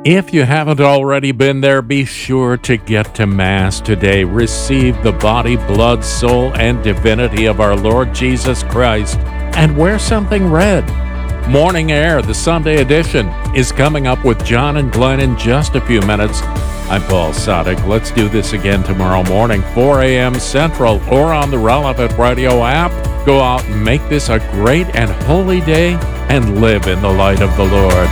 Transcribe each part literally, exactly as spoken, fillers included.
If you haven't already been there, be sure to get to Mass today. Receive the body, blood, soul, and divinity of our Lord Jesus Christ, and wear something red. Morning Air, the Sunday edition, is coming up with John and Glenn in just a few minutes. I'm Paul Sadek. Let's do this again tomorrow morning, four a.m. Central, or on the Relevant Radio app. Go out and make this a great and holy day, and live in the light of the Lord.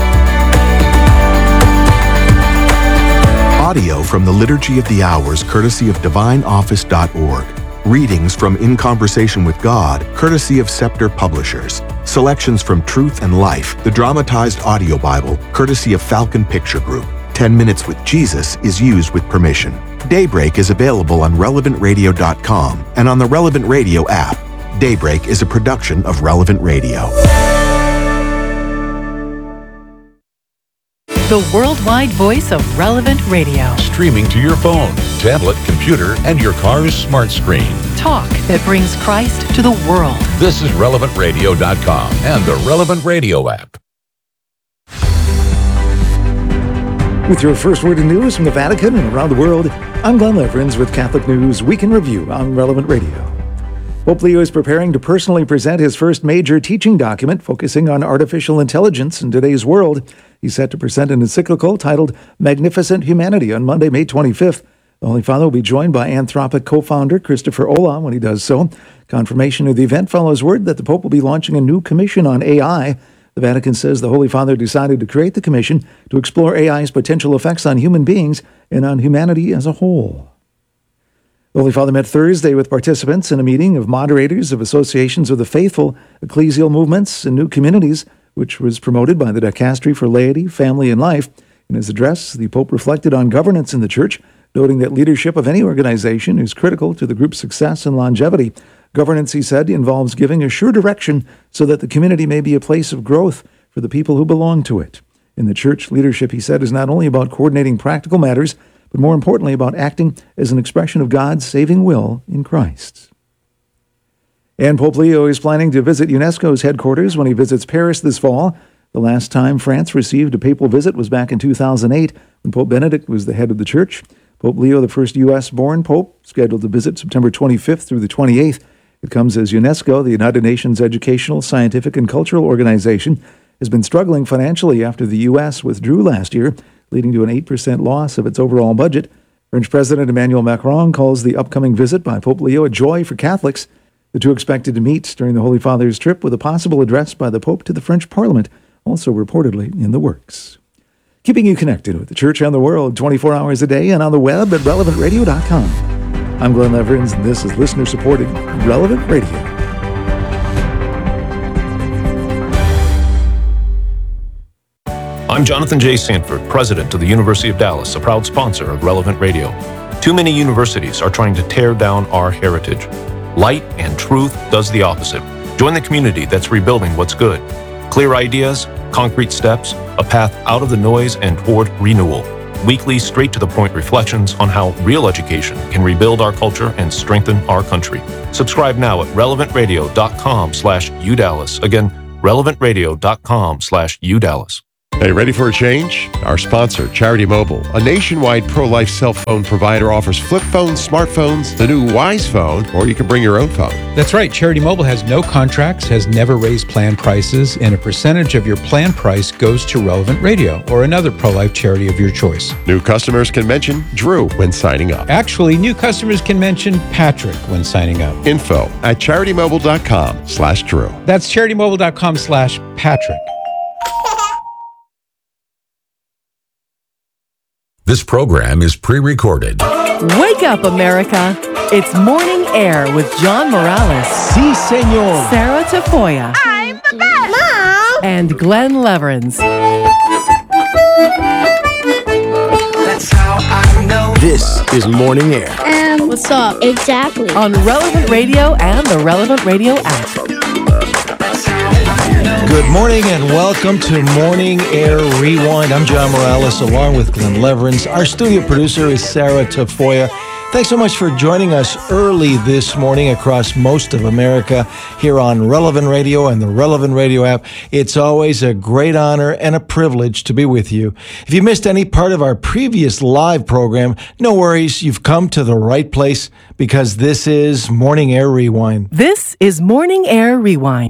Audio from the Liturgy of the Hours, courtesy of divine office dot org. Readings from In Conversation with God, courtesy of Scepter Publishers. Selections from Truth and Life, the dramatized audio Bible, courtesy of Falcon Picture Group. Ten Minutes with Jesus is used with permission. Daybreak is available on relevant radio dot com and on the Relevant Radio app. Daybreak is a production of Relevant Radio. The worldwide voice of Relevant Radio. Streaming to your phone, tablet, computer, and your car's smart screen. Talk that brings Christ to the world. This is relevant radio dot com and the Relevant Radio app. With your first word of news from the Vatican and around the world, I'm Glenn Leverins with Catholic News Week in Review on Relevant Radio. Pope Leo is preparing to personally present his first major teaching document focusing on artificial intelligence in today's world. He's set to present an encyclical titled Magnificent Humanity on Monday, May twenty-fifth. The Holy Father will be joined by Anthropic co-founder Christopher Olah when he does so. Confirmation of the event follows word that the Pope will be launching a new commission on A I. The Vatican says the Holy Father decided to create the commission to explore A I's potential effects on human beings and on humanity as a whole. The Holy Father met Thursday with participants in a meeting of moderators of associations of the faithful, ecclesial movements, and new communities, which was promoted by the Dicastery for Laity, Family, and Life. In his address, the Pope reflected on governance in the Church, noting that leadership of any organization is critical to the group's success and longevity. Governance, he said, involves giving a sure direction so that the community may be a place of growth for the people who belong to it. In the Church, leadership, he said, is not only about coordinating practical matters, but more importantly about acting as an expression of God's saving will in Christ. And Pope Leo is planning to visit UNESCO's headquarters when he visits Paris this fall. The last time France received a papal visit was back in two thousand eight, when Pope Benedict was the head of the Church. Pope Leo, the first U S-born pope, scheduled to visit September twenty-fifth through the twenty-eighth. It comes as UNESCO, the United Nations Educational, Scientific, and Cultural Organization, has been struggling financially after the U S withdrew last year, leading to an eight percent loss of its overall budget. French President Emmanuel Macron calls the upcoming visit by Pope Leo a joy for Catholics. The two expected to meet during the Holy Father's trip with a possible address by the Pope to the French Parliament, also reportedly in the works. Keeping you connected with the Church and the world twenty-four hours a day and on the web at relevant radio dot com. I'm Glenn Leverins, and this is listener-supported Relevant Radio. I'm Jonathan J. Sanford, president of the University of Dallas, a proud sponsor of Relevant Radio. Too many universities are trying to tear down our heritage. Light and Truth does the opposite. Join the community that's rebuilding what's good. Clear ideas, concrete steps, a path out of the noise and toward renewal. Weekly, straight-to-the-point reflections on how real education can rebuild our culture and strengthen our country. Subscribe now at relevant radio dot com slash U Dallas. Again, relevant radio dot com slash U Dallas. Hey, ready for a change? Our sponsor, Charity Mobile, a nationwide pro-life cell phone provider, offers flip phones, smartphones, the new Wise phone, or you can bring your own phone. That's right. Charity Mobile has no contracts, has never raised plan prices, and a percentage of your plan price goes to Relevant Radio or another pro-life charity of your choice. New customers can mention Drew when signing up. Actually, new customers can mention Patrick when signing up. Info at charity mobile dot com slash Drew. That's charity mobile dot com slash Patrick. This program is pre-recorded. Wake up, America. It's Morning Air with John Morales. Si, senor. Sarah Tafoya. I'm the best. Mom. And Glenn Leverins. That's how I know. This is Morning Air. Um, what's up? Exactly. On Relevant Radio and the Relevant Radio app. That's how I know. know. Good morning and welcome to Morning Air Rewind. I'm John Morales along with Glenn Leverins. Our studio producer is Sarah Tafoya. Thanks so much for joining us early this morning across most of America here on Relevant Radio and the Relevant Radio app. It's always a great honor and a privilege to be with you. If you missed any part of our previous live program, no worries. You've come to the right place because this is Morning Air Rewind. This is Morning Air Rewind.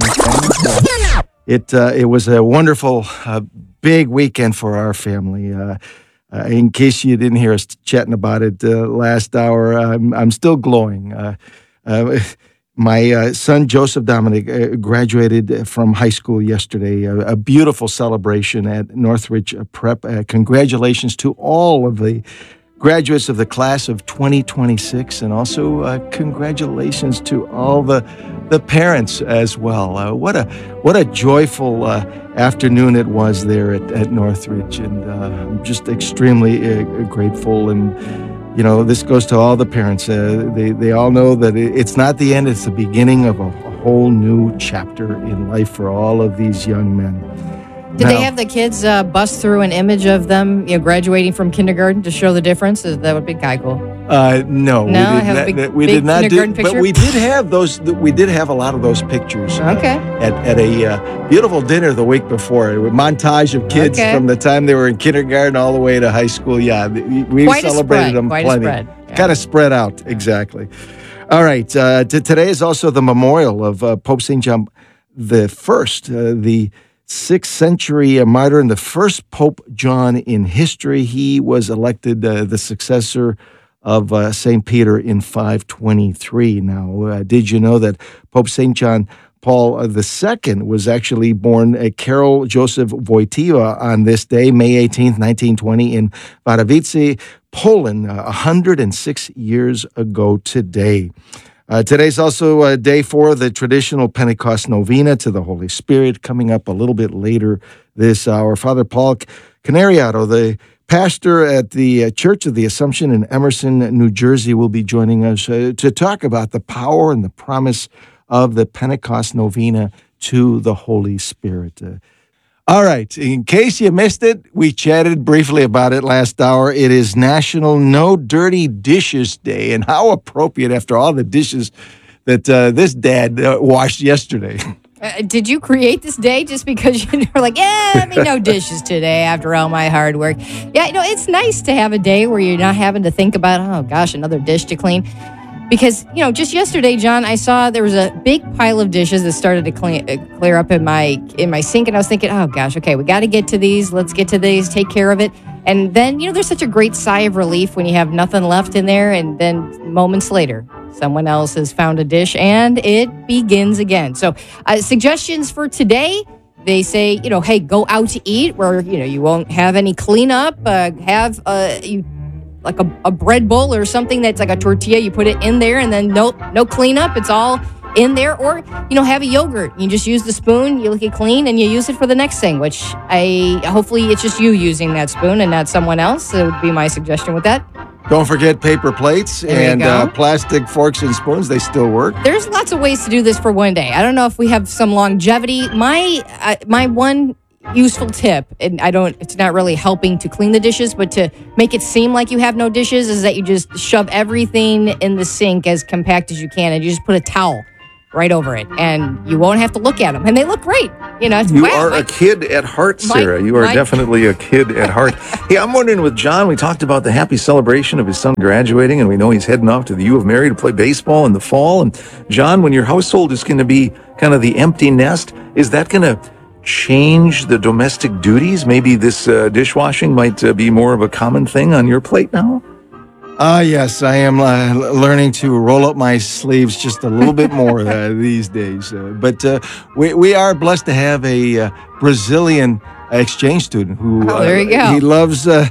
It uh, it was a wonderful, uh, big weekend for our family. Uh, uh, in case you didn't hear us chatting about it uh, last hour, I'm, I'm still glowing. Uh, uh, my uh, son, Joseph Dominic, uh, graduated from high school yesterday. A, a beautiful celebration at Northridge Prep. Uh, congratulations to all of the graduates of the class of twenty twenty-six, and also uh, congratulations to all the the parents as well. Uh, what a what a joyful uh, afternoon it was there at, at Northridge, and uh, I'm just extremely uh, grateful. And you know, this goes to all the parents. Uh, they they all know that it's not the end; it's the beginning of a, a whole new chapter in life for all of these young men. Did Now, they have the kids uh, bust through an image of them, you know, graduating from kindergarten to show the difference? That would be kind of cool. Uh, no, No, we did have a not. big- we big did not do. kindergarten But picture? we did have those. We did have a lot of those pictures. uh, Okay. At, at a uh, beautiful dinner the week before, a montage of kids Okay. from the time they were in kindergarten all the way to high school. Yeah, we, we Quite a celebrated spread, them quite a plenty. spread, yeah. Kind of spread out, exactly. All right. Uh, t- today is also the memorial of uh, Pope Saint John the First, uh, the sixth century uh, martyr and the first Pope John in history. He was elected uh, the successor of uh, Saint Peter in five twenty-three. Now, uh, did you know that Pope Saint John Paul uh, the Second was actually born uh, Karol Joseph Wojtyła on this day, May eighteenth, nineteen twenty, in Wadowice, Poland, uh, one hundred six years ago today. Uh, today's also uh, day four of the traditional Pentecost novena to the Holy Spirit, coming up a little bit later this hour. Father Paul Canariato, the pastor at the uh, Church of the Assumption in Emerson, New Jersey, will be joining us uh, to talk about the power and the promise of the Pentecost novena to the Holy Spirit. Uh, all right, in case you missed it, we chatted briefly about it last hour. It is National No Dirty Dishes Day, and how appropriate after all the dishes that uh, this dad uh, washed yesterday. Uh, did you create this day just because you were like, yeah, I mean, no dishes today after all my hard work? Yeah, you know, it's nice to have a day where you're not having to think about, oh, gosh, another dish to clean. Because, you know, just yesterday, John, I saw there was a big pile of dishes that started to clean, uh, clear up in my in my sink. And I was thinking, oh, gosh, okay, we got to get to these. Let's get to these, take care of it. And then, you know, there's such a great sigh of relief when you have nothing left in there. And then moments later, someone else has found a dish and it begins again. So uh, suggestions for today, they say, you know, hey, go out to eat where, you know, you won't have any cleanup. Uh, have uh, you like a, a bread bowl or something that's like a tortilla. You put it in there and then no, no cleanup. It's all in there. Or, you know, have a yogurt. You just use the spoon, you lick it clean, and you use it for the next thing, which I hopefully it's just you using that spoon and not someone else. That would be my suggestion with that. Don't forget paper plates There you and go. uh, plastic forks and spoons. They still work. There's lots of ways to do this for one day. I don't know if we have some longevity. My uh, my one useful tip, and I don't, it's not really helping to clean the dishes, but to make it seem like you have no dishes, is that you just shove everything in the sink as compact as you can, and you just put a towel right over it, and you won't have to look at them, and they look great. You know, it's, You wow, are my- a kid at heart, my- Sarah. You are my- definitely a kid at heart. Hey, I'm wondering with John, we talked about the happy celebration of his son graduating, and we know he's heading off to the U of Mary to play baseball in the fall. And John, when your household is going to be kind of the empty nest, is that going to change the domestic duties? Maybe this uh, dishwashing might uh, be more of a common thing on your plate now? Ah, yes, I am uh, learning to roll up my sleeves just a little bit more uh, these days. Uh, but uh, we, we are blessed to have a uh, Brazilian exchange student who Oh, there you uh, go. he loves uh,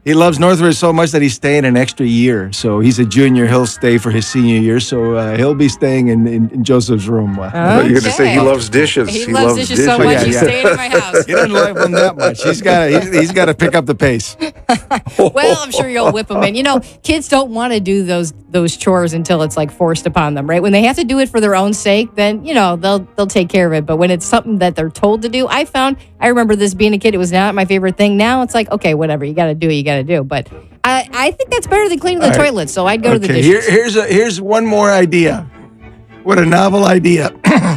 He loves Northridge so much that he's staying an extra year. So he's a junior. He'll stay for his senior year. So uh, he'll be staying in, in, in Joseph's room. Uh, I thought you were going to say he loves dishes. He, he loves, loves dishes, dishes so much yeah, he's yeah. staying in my house. He doesn't love them that much. He's got he's, he's got to pick up the pace. Well, I'm sure you'll whip them in. You know, kids don't want to do those those chores until it's like forced upon them, right? When they have to do it for their own sake, then you know they'll they'll take care of it. But when it's something that they're told to do, I found I remember this being a kid. It was not my favorite thing. Now it's like, okay, whatever, you got to do what you got to do. But I, I think that's better than cleaning the All right. toilet. So I'd go okay, to the dishes. Here, here's a, here's one more idea. What a novel idea.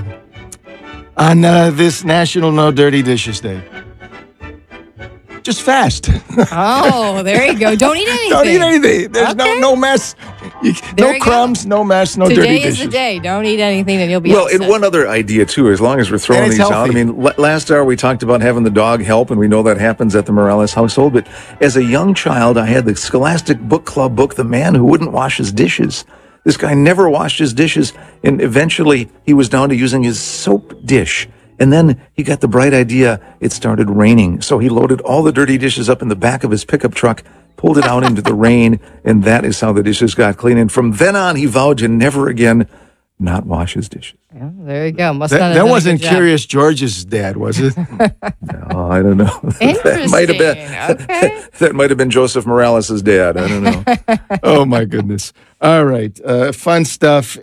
On uh, this National No Dirty Dishes Day. Just fast. Oh, there you go. Don't eat anything. Don't eat anything. There's no Okay. no mess. You, There no you go. crumbs, no mess, no Today dirty is dishes. the day. Don't eat anything, and you'll be Well, upset. and one other idea, too, as long as we're throwing And it's these out. I healthy. mean, l- last hour we talked about having the dog help, and we know that happens at the Morales household. But as a young child, I had the Scholastic Book Club book, The Man Who Wouldn't Wash His Dishes. This guy never washed his dishes, and eventually he was down to using his soap dish. And then he got the bright idea, it started raining. So he loaded all the dirty dishes up in the back of his pickup truck, pulled it out into the rain, and that is how the dishes got clean. And from then on, he vowed to never again not wash his dishes. Yeah, there you go. Must That, not have that done a wasn't good job. Curious George's dad, was it? Oh, I don't know. that might have been Okay. that might have been Joseph Morales' dad. I don't know. Oh, my goodness. All right. Uh, fun stuff.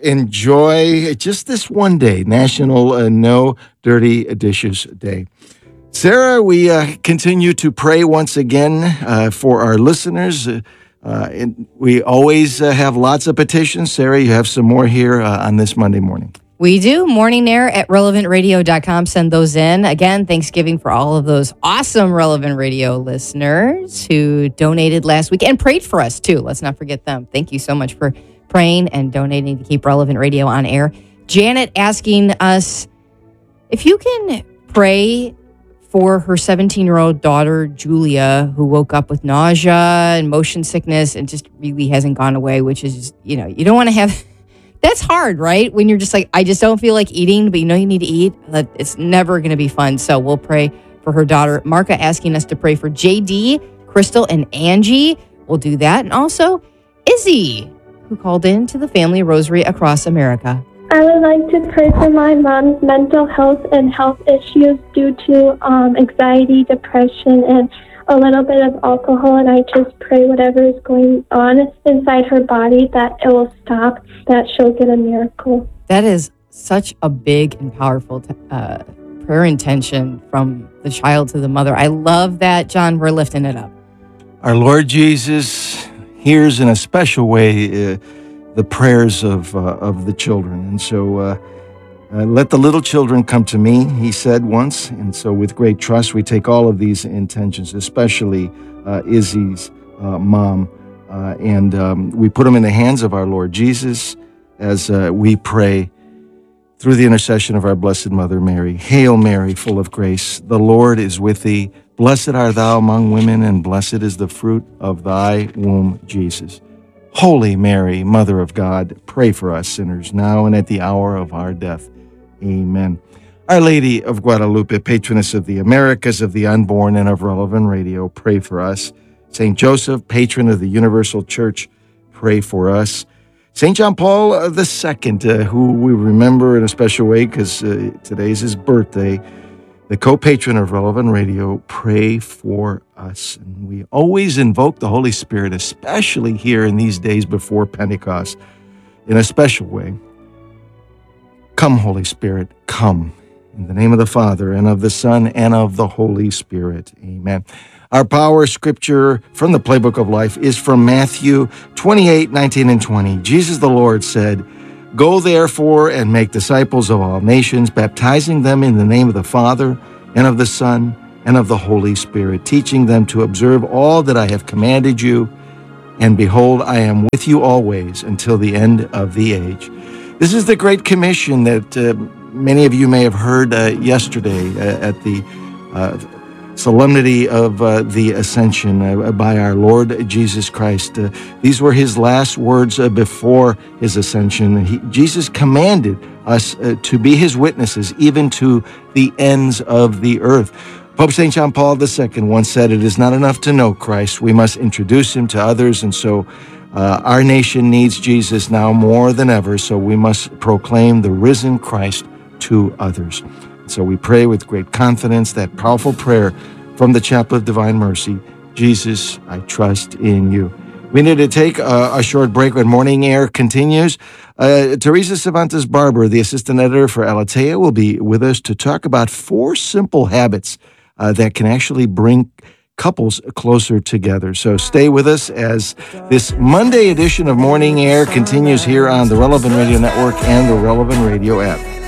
Enjoy just this one day, National uh, No Dirty Dishes Day. Sarah, we uh, continue to pray once again uh, for our listeners. Uh, uh, and we always uh, have lots of petitions. Sarah, you have some more here uh, on this Monday morning. We do. Morning Air at relevant radio dot com. Send those in. Again, Thanksgiving for all of those awesome Relevant Radio listeners who donated last week and prayed for us, too. Let's not forget them. Thank you so much for praying and donating to keep Relevant Radio on air. Janet asking us if you can pray for her seventeen-year-old daughter, Julia, who woke up with nausea and motion sickness and just really hasn't gone away, which is, you know, you don't want to have... That's hard, right? When you're just like, I just don't feel like eating, but you know you need to eat. That It's never going to be fun. So we'll pray for her daughter. Marka asking us to pray for J D, Crystal, and Angie. We'll do that. And also Izzy, who called in to the Family Rosary across America. I would like to pray for my mom's mental health and health issues due to um, anxiety, depression, and a little bit of alcohol, and I just pray whatever is going on inside her body that it will stop, that she'll get a miracle. That is such a big and powerful t- uh, prayer intention from the child to the mother. I love that, John. We're lifting it up. Our Lord Jesus hears in a special way uh, the prayers of uh, of the children. And so uh, uh, let the little children come to me, he said once. And so with great trust, we take all of these intentions, especially uh, Izzy's uh, mom, uh, and um, we put them in the hands of our Lord Jesus as uh, we pray through the intercession of our Blessed Mother Mary. Hail Mary, full of grace, the Lord is with thee. Blessed art thou among women, and blessed is the fruit of thy womb, Jesus. Holy Mary, Mother of God, pray for us sinners, now and at the hour of our death. Amen. Our Lady of Guadalupe, patroness of the Americas, of the unborn, and of Relevant Radio, pray for us. Saint Joseph, patron of the Universal Church, pray for us. Saint John Paul the Second, uh, who we remember in a special way because uh, today's his birthday, the co-patron of Relevant Radio, pray for us. And we always invoke the Holy Spirit, especially here in these days before Pentecost, in a special way. Come, Holy Spirit, come. In the name of the Father, and of the Son, and of the Holy Spirit. Amen. Our power scripture from the Playbook of Life is from Matthew twenty-eight, nineteen, and twenty. Jesus the Lord said, "Go therefore and make disciples of all nations, baptizing them in the name of the Father, and of the Son, and of the Holy Spirit, teaching them to observe all that I have commanded you. And behold, I am with you always until the end of the age." This is the Great Commission that uh, many of you may have heard uh, yesterday uh, at the uh, solemnity of uh, the Ascension uh, by our Lord Jesus Christ. Uh, these were his last words uh, before his Ascension. He, Jesus commanded us uh, to be his witnesses even to the ends of the earth. Pope Saint John Paul the Second once said, "It is not enough to know Christ. We must introduce him to others." And so uh, our nation needs Jesus now more than ever. So we must proclaim the risen Christ to others. So we pray with great confidence that powerful prayer from the Chapel of Divine Mercy, "Jesus, I trust in you." We need to take a, a short break when Morning Air continues. Uh, Teresa Cervantes Barber, the assistant editor for Aleteia, will be with us to talk about four simple habits uh, that can actually bring couples closer together. So stay with us as this Monday edition of Morning Air continues here on the Relevant Radio Network and the Relevant Radio app.